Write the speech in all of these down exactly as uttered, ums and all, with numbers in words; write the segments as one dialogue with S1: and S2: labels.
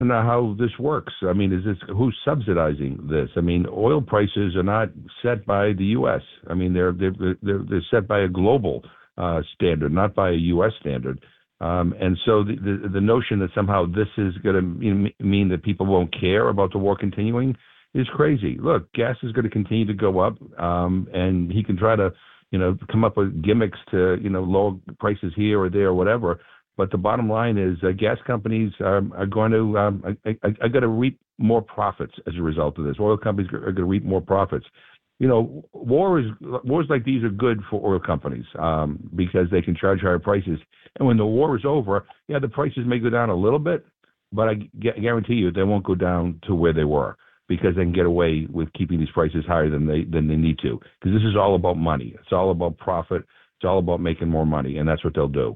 S1: know how this works. I mean, is this who's subsidizing this? I mean, oil prices are not set by the U S. I mean, they're they're they're, they're set by a global uh, standard, not by a U S standard. Um, and so the, the the notion that somehow this is going to mean that people won't care about the war continuing is crazy. Look, gas is going to continue to go up, um, and he can try to, you know, come up with gimmicks to, you know, lower prices here or there or whatever. But the bottom line is uh, gas companies are, are going to um, are, are, are going to reap more profits as a result of this. Oil companies are going to reap more profits. You know, war is, wars like these are good for oil companies um, because they can charge higher prices. And when the war is over, yeah, the prices may go down a little bit, but I gu- guarantee you they won't go down to where they were because they can get away with keeping these prices higher than they than they need to. Because this is all about money. It's all about profit. It's all about making more money, and that's what they'll do.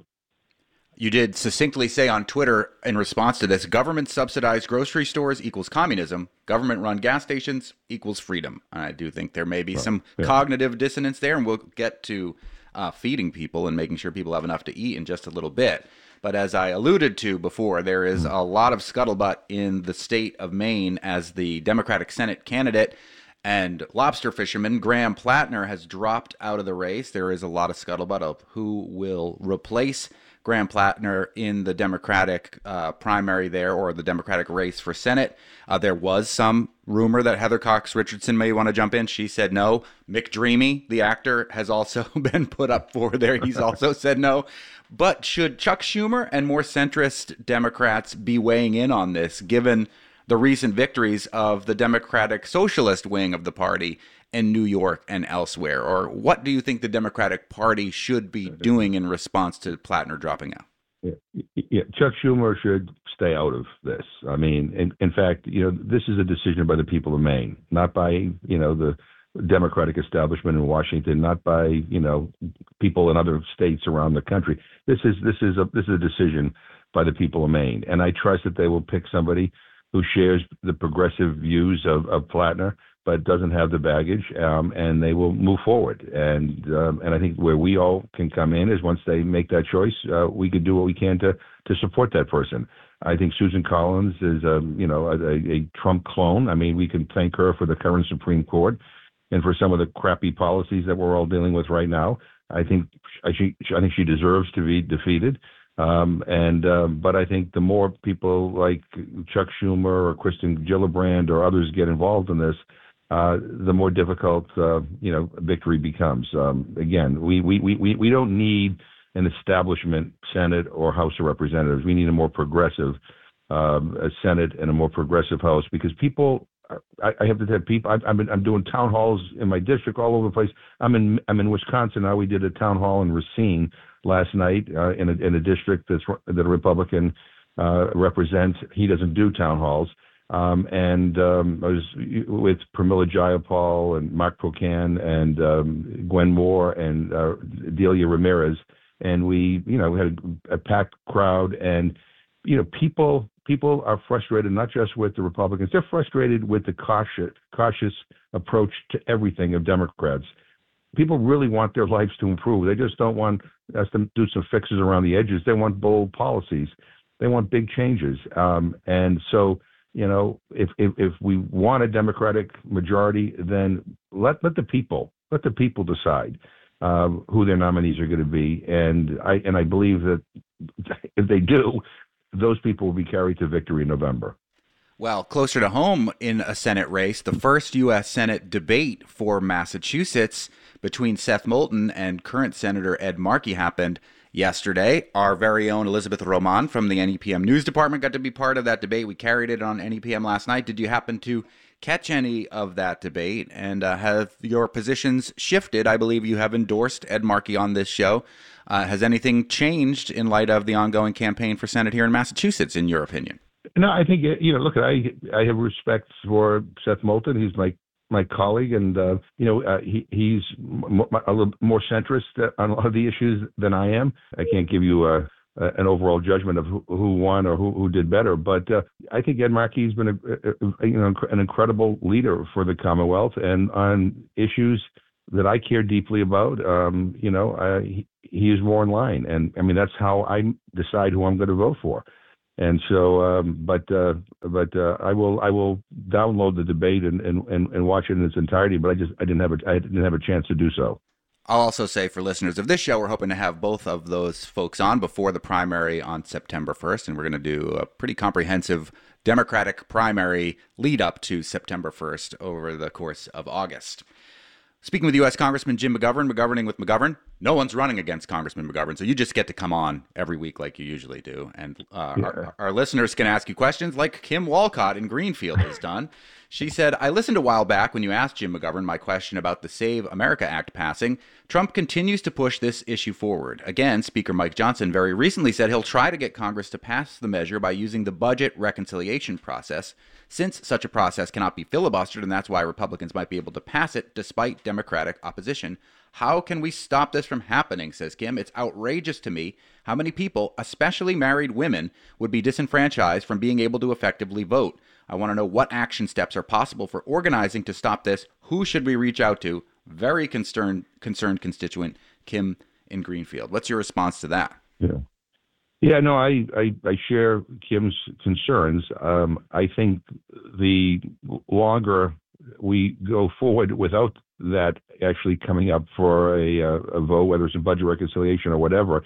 S2: You did succinctly say on Twitter in response to this, government-subsidized grocery stores equals communism. Government-run gas stations equals freedom. And I do think there may be right. some yeah. cognitive dissonance there, and we'll get to uh, feeding people and making sure people have enough to eat in just a little bit. But as I alluded to before, there is a lot of scuttlebutt in the state of Maine as the Democratic Senate candidate and lobster fisherman Graham Plattner has dropped out of the race. There is a lot of scuttlebutt of who will replace Graham Plattner in the Democratic uh, primary there, or the Democratic race for Senate. Uh, there was some rumor that Heather Cox Richardson may want to jump in. She said no. McDreamy, the actor, has also been put up for there. He's also said no. But should Chuck Schumer and more centrist Democrats be weighing in on this, given the recent victories of the Democratic Socialist wing of the party in New York and elsewhere? Or what do you think the Democratic Party should be doing in response to Plattner dropping out?
S1: Yeah, yeah. Chuck Schumer should stay out of this. I mean, in, in fact, you know, this is a decision by the people of Maine, not by, you know, the Democratic establishment in Washington, not by, you know, people in other states around the country. This is this is a this is a decision by the people of Maine, and I trust that they will pick somebody who shares the progressive views of, of Plattner, but doesn't have the baggage, um, and they will move forward. And um, and I think where we all can come in is once they make that choice, uh, we can do what we can to to support that person. I think Susan Collins is a you know a, a Trump clone. I mean, we can thank her for the current Supreme Court and for some of the crappy policies that we're all dealing with right now. I think I, she, I think she deserves to be defeated. Um, and uh, but I think the more people like Chuck Schumer or Kristen Gillibrand or others get involved in this, uh, the more difficult uh, you know victory becomes. Um, again, we, we we we don't need an establishment Senate or House of Representatives. We need a more progressive um, a Senate and a more progressive House, because people. I, I have to tell people I, I'm I'm doing town halls in my district all over the place. I'm in I'm in Wisconsin now. We did a town hall in Racine last night uh, in a in a district that's that a Republican uh, represents. He doesn't do town halls. Um, and um, I was with Pramila Jayapal and Mark Pocan and um, Gwen Moore and uh, Delia Ramirez, and we you know we had a, a packed crowd, and you know people. People are frustrated not just with the Republicans; they're frustrated with the cautious, cautious approach to everything of Democrats. People really want their lives to improve. They just don't want us to do some fixes around the edges. They want bold policies. They want big changes. Um, and so, you know, if, if if we want a Democratic majority, then let let the people let the people decide uh, who their nominees are going to be. And I and I believe that if they do, those people will be carried to victory in November.
S2: Well, closer to home in a Senate race, the first U S Senate debate for Massachusetts between Seth Moulton and current Senator Ed Markey happened yesterday. Our very own Elizabeth Roman from the N E P M News Department got to be part of that debate. We carried it on N E P M last night. Did you happen to catch any of that debate? And uh, have your positions shifted? I believe you have endorsed Ed Markey on this show. Uh, has anything changed in light of the ongoing campaign for Senate here in Massachusetts, in your opinion?
S1: No, I think, you know, look, I I have respect for Seth Moulton. He's my my colleague, and, uh, you know, uh, he he's m- a little more centrist on a lot of the issues than I am. I can't give you a, a, an overall judgment of who, who won or who, who did better, but uh, I think Ed Markey's been, a, a, you know, an incredible leader for the Commonwealth, and on issues that I care deeply about, um, you know, uh, he, he is more in line. And I mean, that's how I decide who I'm going to vote for. And so, um, but uh, but uh, I will I will download the debate and, and, and, and watch it in its entirety. But I just I didn't have a I didn't have a chance to do so.
S2: I'll also say for listeners of this show, we're hoping to have both of those folks on before the primary on September first, and we're going to do a pretty comprehensive Democratic primary lead up to September first over the course of August. Speaking with U S Congressman Jim McGovern, McGoverning with McGovern. No one's running against Congressman McGovern, so you just get to come on every week like you usually do. And uh, yeah. our, our listeners can ask you questions like Kim Walcott in Greenfield has done. She said, I listened a while back when you asked Jim McGovern my question about the Save America Act passing. Trump continues to push this issue forward. Again, Speaker Mike Johnson very recently said he'll try to get Congress to pass the measure by using the budget reconciliation process, since such a process cannot be filibustered, and that's why Republicans might be able to pass it despite Democratic opposition. How can we stop this from happening, says Kim. It's outrageous to me how many people, especially married women, would be disenfranchised from being able to effectively vote. I want to know what action steps are possible for organizing to stop this. Who should we reach out to? Very concerned, concerned constituent Kim in Greenfield. What's your response to that?
S1: Yeah. Yeah, no, I, I, I share Kim's concerns. Um, I think the longer we go forward without that actually coming up for a, a vote, whether it's a budget reconciliation or whatever,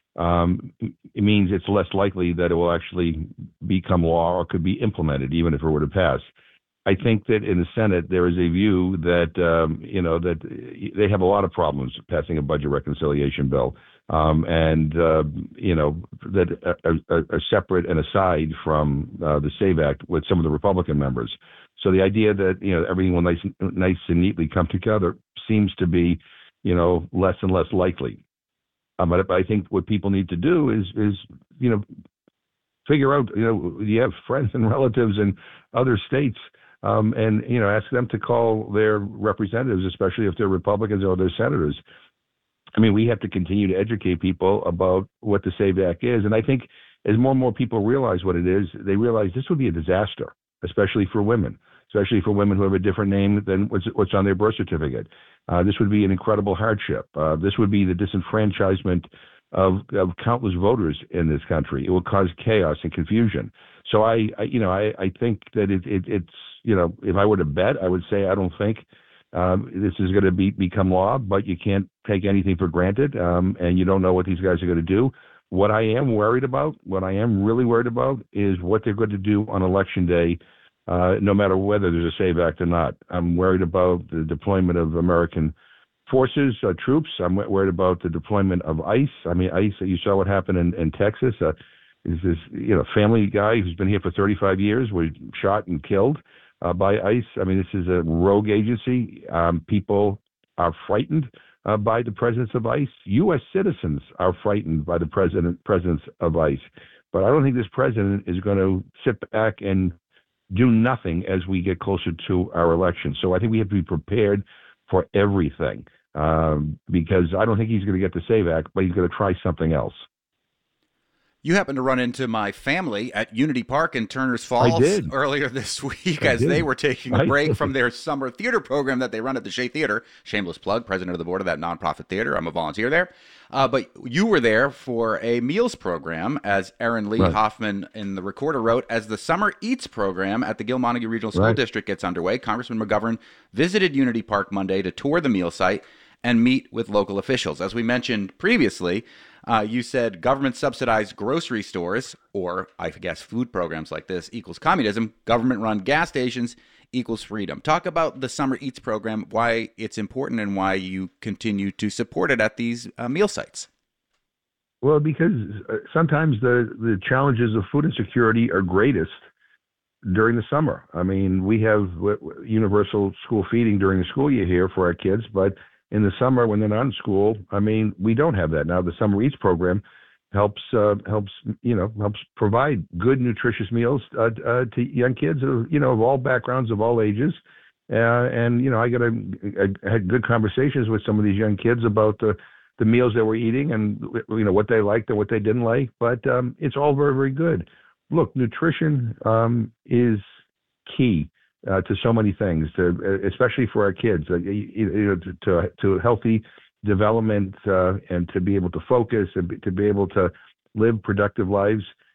S1: um, it means it's less likely that it will actually become law or could be implemented, even if it were to pass. I think that in the Senate, there is a view that, um, you know, that they have a lot of problems passing a budget reconciliation bill. Um, and, uh, you know, that are, are, are separate and aside from uh, the SAVE Act with some of the Republican members. So the idea that, you know, everything will nice, nice and neatly come together seems to be, you know, less and less likely. Um, but I think what people need to do is, is, you know, figure out, you know, you have friends and relatives in other states, um, and, you know, ask them to call their representatives, especially if they're Republicans or their senators. I mean, we have to continue to educate people about what the SAVE Act is. And I think as more and more people realize what it is, they realize this would be a disaster, especially for women, especially for women who have a different name than what's, what's on their birth certificate. Uh, this would be an incredible hardship. Uh, this would be the disenfranchisement of, of countless voters in this country. It will cause chaos and confusion. So I, I you know, I, I think that it, it, it's, you know, if I were to bet, I would say I don't think Um, this is going to be become law, but you can't take anything for granted, um, and you don't know what these guys are going to do. What I am worried about, what I am really worried about, is what they're going to do on Election Day, uh, no matter whether there's a SAVE Act or not. I'm worried about the deployment of American forces, uh, troops. I'm worried about the deployment of ICE. I mean, ICE, you saw what happened in, in Texas. Uh, is this, you know, family guy who's been here for thirty-five years was shot and killed Uh, by ICE. I mean, this is a rogue agency. Um, people are frightened uh, by the presence of ICE. U S citizens are frightened by the president presence of ICE. But I don't think this president is going to sit back and do nothing as we get closer to our election. So I think we have to be prepared for everything, um, because I don't think he's going to get the SAVE Act, but he's going to try something else.
S2: You happened to run into my family at Unity Park in Turner's Falls earlier this week as they were taking a break from their summer theater program that they run at the Shea Theater. Shameless plug, president of the board of that nonprofit theater. I'm a volunteer there. Uh, but you were there for a meals program, as Aaron Lee right. Hoffman in the Recorder wrote, as the Summer Eats program at the Gil Montague Regional School right. District gets underway. Congressman McGovern visited Unity Park Monday to tour the meal site and meet with local officials. As we mentioned previously, Uh, you said government-subsidized grocery stores, or I guess food programs like this, equals communism. Government-run gas stations equals freedom. Talk about the Summer Eats program, why it's important, and why you continue to support it at these uh, meal sites.
S1: Well, because sometimes the, the challenges of food insecurity are greatest during the summer. I mean, we have universal school feeding during the school year here for our kids, but in the summer, when they're not in school, I mean, we don't have that. Now, the Summer Eats program helps uh, helps you know helps provide good, nutritious meals uh, uh, to young kids, of, you know, of all backgrounds, of all ages. Uh, and you know, I got a, I had good conversations with some of these young kids about the the meals they were eating and you know what they liked and what they didn't like. But um, it's all very, very good. Look, nutrition um, is key. Uh, to so many things, to, especially for our kids, uh, you, you know, to, to to healthy development uh, and to be able to focus and be, to be able to live productive lives.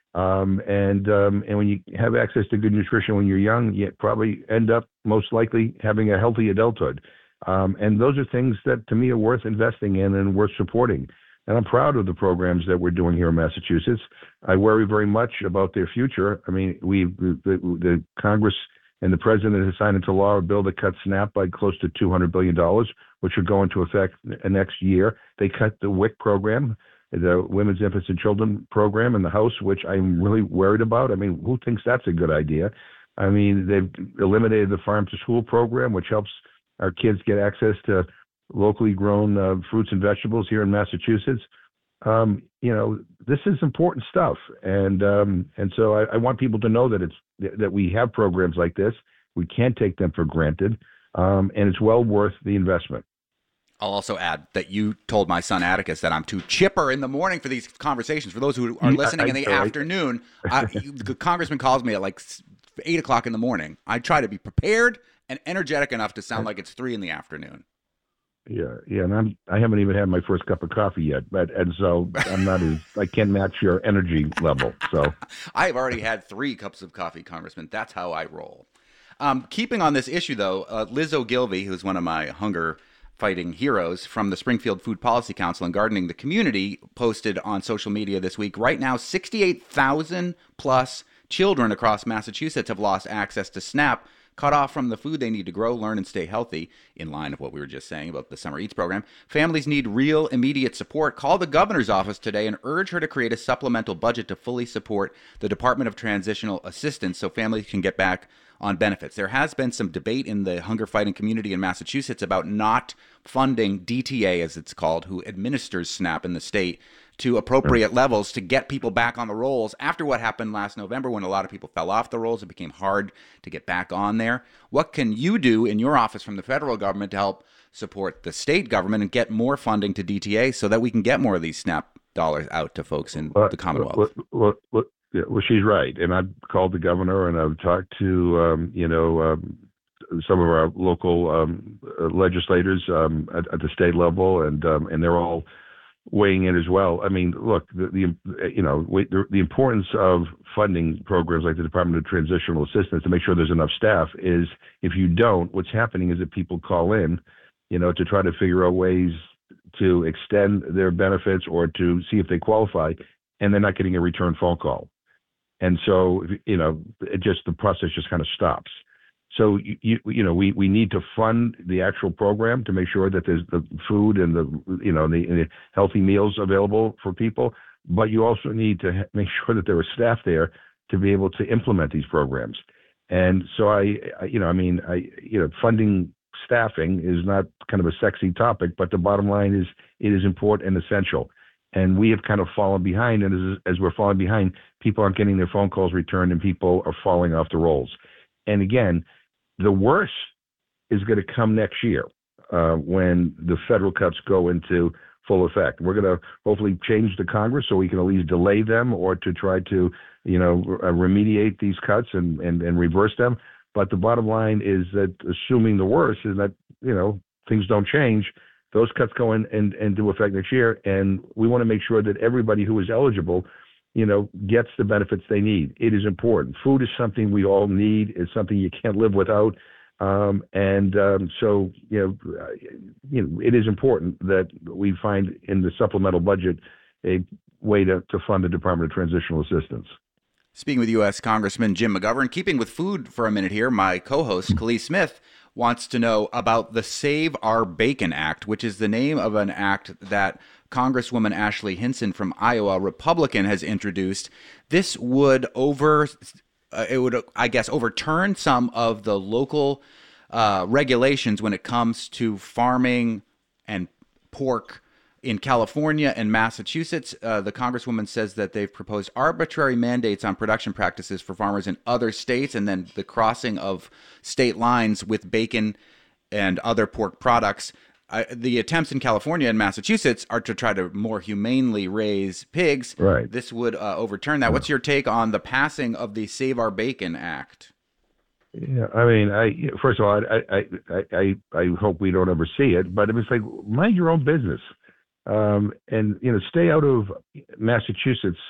S1: Um, and um, and when you have access to good nutrition when you're young, you probably end up most likely having a healthy adulthood. Um, and those are things that to me are worth investing in and worth supporting. And I'm proud of the programs that we're doing here in Massachusetts. I worry very much about their future. I mean, we the, the Congress and the president has signed into law a bill that cuts SNAP by close to two hundred billion dollars, which will go into effect next year. They cut the W I C program, the Women's, Infants, and Children program in the House, which I'm really worried about. I mean, who thinks that's a good idea? I mean, they've eliminated the Farm to School program, which helps our kids get access to locally grown uh, fruits and vegetables here in Massachusetts. Um, you know, this is important stuff, and um, and so I, I want people to know that it's that we have programs like this. We can't take them for granted, um, and it's well worth the investment.
S2: I'll also add that you told my son Atticus that I'm too chipper in the morning for these conversations. For those who are listening in the I, I, afternoon, I, the congressman calls me at like eight o'clock in the morning. I try to be prepared and energetic enough to sound like it's three in the afternoon.
S1: Yeah, yeah, and I'm I haven't even had my first cup of coffee yet, but and so I'm not as I can't match your energy level. So
S2: I've already had three cups of coffee, Congressman. That's how I roll. Um, keeping on this issue, though, uh, Liz Ogilvie, who's one of my hunger fighting heroes from the Springfield Food Policy Council and Gardening the Community, posted on social media this week. Right now, sixty-eight thousand plus children across Massachusetts have lost access to SNAP, cut off from the food they need to grow, learn, and stay healthy, in line of what we were just saying about the Summer Eats program. Families need real, immediate support. Call the governor's office today and urge her to create a supplemental budget to fully support the Department of Transitional Assistance so families can get back on benefits. There has been some debate in the hunger fighting community in Massachusetts about not funding D T A, as it's called, who administers SNAP in the state, to appropriate levels to get people back on the rolls after what happened last November when a lot of people fell off the rolls. It became hard to get back on there. What can you do in your office from the federal government to help support the state government and get more funding to D T A so that we can get more of these SNAP dollars out to folks in
S1: well,
S2: the Commonwealth?
S1: Well, well, well, yeah, well, she's right. And I've called the governor and I've talked to, um, you know, um, some of our local um, legislators um, at, at the state level, and um, and they're all weighing in as well. I mean, look, the, the you know the, the importance of funding programs like the Department of Transitional Assistance to make sure there's enough staff is, if you don't, what's happening is that people call in, you know, to try to figure out ways to extend their benefits or to see if they qualify, and they're not getting a return phone call. And so, you know, it just, the process just kind of stops. So, you, you know, we, we need to fund the actual program to make sure that there's the food and the, you know, the, the healthy meals available for people. But you also need to make sure that there are staff there to be able to implement these programs. And so I, I you know, I mean, I, you know, funding staffing is not kind of a sexy topic, but the bottom line is it is important and essential. And we have kind of fallen behind, and as, as we're falling behind, people aren't getting their phone calls returned, and people are falling off the rolls. And again, the worst is going to come next year uh, when the federal cuts go into full effect. We're going to hopefully change the Congress so we can at least delay them or to try to, you know, remediate these cuts and, and, and reverse them. But the bottom line is that, assuming the worst is that, you know, things don't change, those cuts go in and, and do effect next year. And we want to make sure that everybody who is eligible, you know, gets the benefits they need. It is important. Food is something we all need. It's something you can't live without. Um, and um, so, you know, uh, you know, it is important that we find in the supplemental budget a way to, to fund the Department of Transitional Assistance.
S2: Speaking with U S Congressman Jim McGovern, keeping with food for a minute here, my co-host, Khalees Smith, wants to know about the Save Our Bacon Act, which is the name of an act that Congresswoman Ashley Hinson from Iowa, Republican, has introduced. This would over, uh, it would, I guess, overturn some of the local uh, regulations when it comes to farming and pork in California and Massachusetts. Uh, the Congresswoman says that they've proposed arbitrary mandates on production practices for farmers in other states, and then the crossing of state lines with bacon and other pork products. Uh, the attempts in California and Massachusetts are to try to more humanely raise pigs.
S1: Right.
S2: This would uh, overturn that. What's your take on the passing of the Save Our Bacon Act?
S1: Yeah, I mean, I first of all, I I I I, I hope we don't ever see it, but it's like, mind your own business. Um, and, you know, stay out of Massachusetts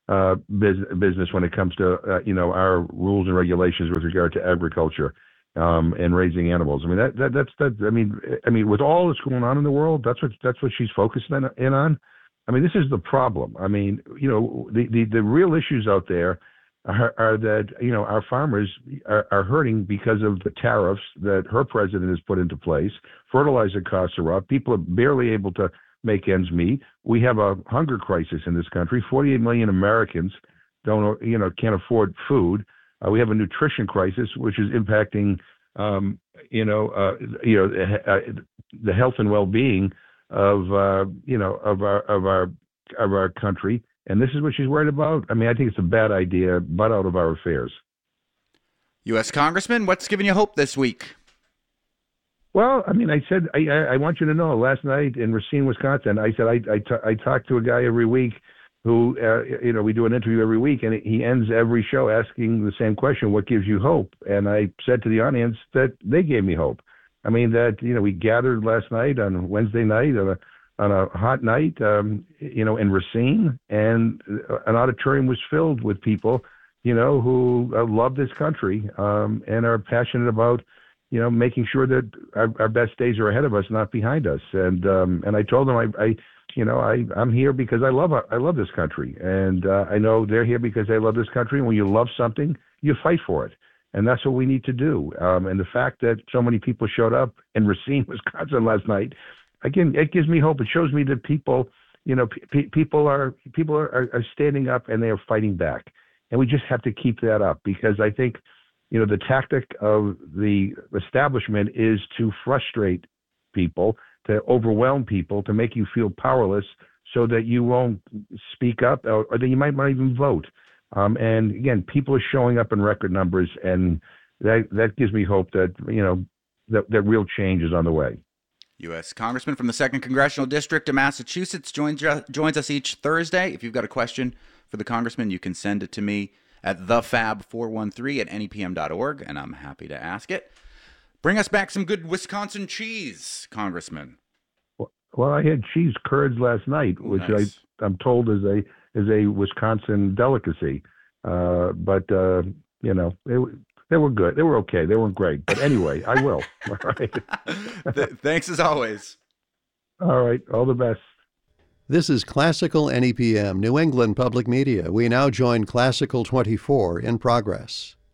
S1: uh, business, business when it comes to uh, you know our rules and regulations with regard to agriculture um, and raising animals. I mean that, that that's that. I mean I mean with all that's going on in the world, that's what that's what she's focused in, in on. I mean this is the problem. I mean you know the the, the real issues out there are, are that you know our farmers are, are hurting because of the tariffs that her president has put into place. Fertilizer costs are up. People are barely able to make ends meet. We have a hunger crisis in this country. forty-eight million Americans don't, you know, can't afford food. Uh, we have a nutrition crisis, which is impacting, um, you know, uh, you know, uh, the health and well-being of, uh, you know, of our of our of our country. And this is what she's worried about. I mean, I think it's a bad idea, but out of our affairs.
S2: U S Congressman, what's giving you hope this week?
S1: Well, I mean, I said, I, I want you to know, last night in Racine, Wisconsin, I said, I, I, t- I talk to a guy every week who, uh, you know, we do an interview every week, and he ends every show asking the same question, what gives you hope? And I said to the audience that they gave me hope. I mean, that, you know, we gathered last night on Wednesday night on a, on a hot night, um, you know, in Racine, and an auditorium was filled with people, you know, who uh, love this country um, and are passionate about, you know, making sure that our, our best days are ahead of us, not behind us. And um, and I told them, I, I you know, I, I'm here because I love I love this country. And uh, I know they're here because they love this country. And when you love something, you fight for it. And that's what we need to do. Um, and the fact that so many people showed up in Racine, Wisconsin last night, again, it gives me hope. It shows me that people, you know, pe- people are people are, are standing up and they are fighting back. And we just have to keep that up, because I think, you know, the tactic of the establishment is to frustrate people, to overwhelm people, to make you feel powerless so that you won't speak up, or, or that you might not even vote. Um, and again, people are showing up in record numbers, and that that gives me hope that, you know, that, that real change is on the way.
S2: U S Congressman from the second Congressional District of Massachusetts joins, joins us each Thursday. If you've got a question for the Congressman, you can send it to me at the fab four one three at N E P M dot org, and I'm happy to ask it. Bring us back some good Wisconsin cheese, Congressman.
S1: Well, I had cheese curds last night,
S2: Ooh,
S1: which
S2: nice.
S1: I, I'm told is a is a Wisconsin delicacy. Uh, but, uh, you know, they, they were good. They were okay. They weren't great. But anyway, I will. All right.
S2: Thanks as always.
S1: All right. All the best.
S3: This is Classical N E P M, New England Public Media. We now join Classical twenty-four in progress.